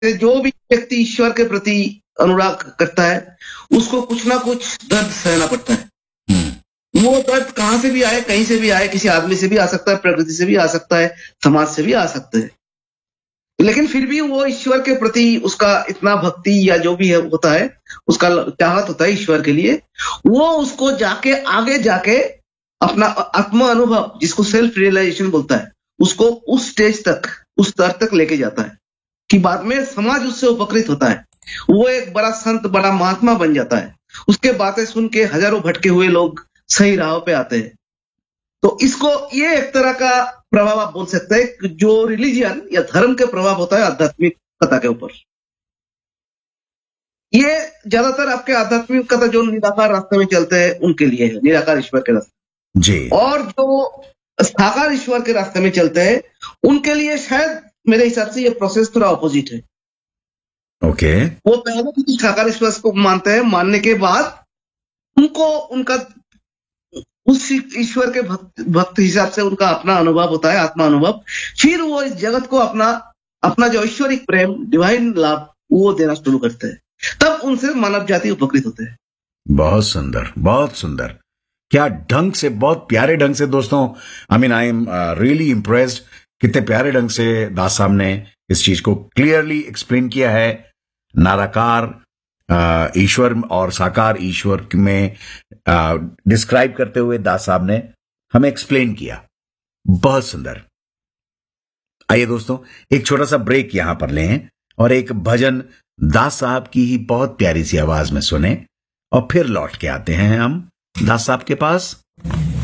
से जो भी व्यक्ति ईश्वर के प्रति अनुराग करता है, उसको कुछ ना कुछ दर्द सहना पड़ता है। वो दर्द कहाँ से भी आए, कहीं से भी आए, किसी आदमी से भी आ सकता है, प्रकृति से भी आ सकता है, समाज से भी आ सकता है। लेकिन फिर भी वो ईश्वर के प्रति उसका इतना भक्ति या जो भी है होता है, उसका चाहत होता है ईश्वर के लिए, वो उसको जाके आगे जाके अपना आत्म अनुभव, जिसको सेल्फ रियलाइजेशन बोलता है, उसको उस स्टेज तक, उस स्तर तक लेके जाता है कि बाद में समाज उससे उपकृत होता है। वो एक बड़ा संत, बड़ा महात्मा बन जाता है। उसके बातें सुन के हजारों भटके हुए लोग सही राह पे आते हैं। तो इसको, ये एक तरह का प्रभाव आप बोल सकते हैं, जो रिलीजियन या धर्म के प्रभाव होता है आध्यात्मिकता के ऊपर। ये ज्यादातर आपके आध्यात्मिकता जो निराकार रास्ते में चलते हैं उनके लिए है, निराकार ईश्वर के रास्ते जी। और जो साकार ईश्वर के रास्ते में चलते हैं उनके लिए शायद मेरे हिसाब से ये प्रोसेस थोड़ा ऑपोजिट है। ओके। वो पहले किसी साकार ईश्वर को मानते हैं, मानने के बाद उनको उनका उस ईश्वर के भक्त हिसाब से उनका अपना अनुभव होता है, आत्मा अनुभव। फिर वो इस जगत को अपना जो ऐश्वरिक प्रेम, डिवाइन लव, वो देना शुरू करते हैं। तब उनसे मानव जाति उपकृत होते हैं। बहुत सुंदर, बहुत सुंदर। क्या ढंग से, बहुत प्यारे ढंग से दोस्तों, आई एम रियली इम्प्रेस्ड। कितने प्यारे ढंग से दास साहब ने इस चीज को क्लियरली एक्सप्लेन किया है। निराकार ईश्वर और साकार ईश्वर में डिस्क्राइब करते हुए दास साहब ने हमें एक्सप्लेन किया। बहुत सुंदर। आइए दोस्तों, एक छोटा सा ब्रेक यहां पर लें और एक भजन दास साहब की ही बहुत प्यारी सी आवाज में सुने और फिर लौट के आते हैं हम दास साहब के पास।